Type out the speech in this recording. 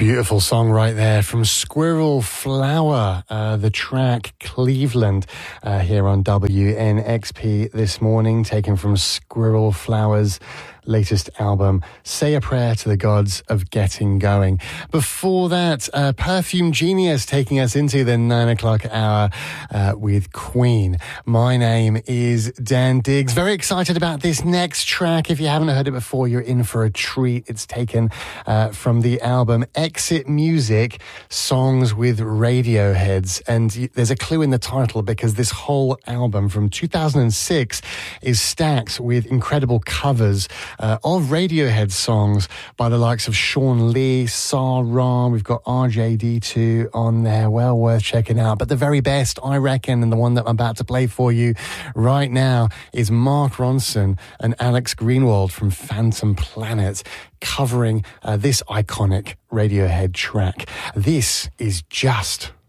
Beautiful song right there from Squirrel Flower, the track Cleveland, here on WNXP this morning, taken from Squirrel Flower's latest album, Say a Prayer to the Gods of Getting Going. Before that, Perfume Genius taking us into the 9 o'clock hour with Queen. My name is Dan Diggs. Very excited about this next track. If you haven't heard it before, you're in for a treat. It's taken from the album Exit Music, Songs with Radioheads. And there's a clue in the title because this whole album from 2006 is stacked with incredible covers of Radiohead songs by the likes of Sean Lee, Sa Ra. We've got RJD2 on there. Well worth checking out. But the very best, I reckon, and the one that I'm about to play for you right now is Mark Ronson and Alex Greenwald from Phantom Planet covering this iconic Radiohead track. This is Just